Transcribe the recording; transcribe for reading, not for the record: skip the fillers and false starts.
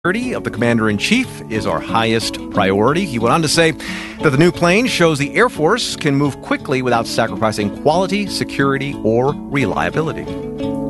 Security of the Commander-in-Chief is our highest priority. He went on to say that the new plane shows the Air Force can move quickly without sacrificing quality, security, or reliability.